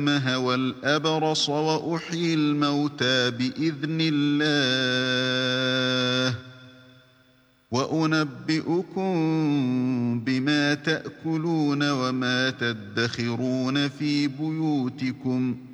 والأبرص وأحيي الموتى بإذن الله وأنبئكم بما تأكلون وما تدخرون في بيوتكم